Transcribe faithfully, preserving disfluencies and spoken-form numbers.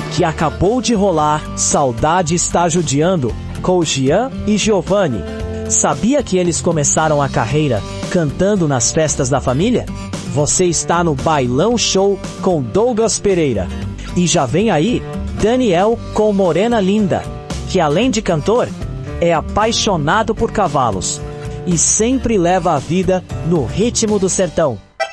que acabou de rolar Saudade Está Judiando, com Gian e Giovanni. Sabia que eles começaram a carreira cantando nas festas da família? Você está no Bailão Show com Douglas Pereira. E já vem aí Daniel com Morena Linda, que além de cantor, é apaixonado por cavalos e sempre leva a vida no ritmo do sertão.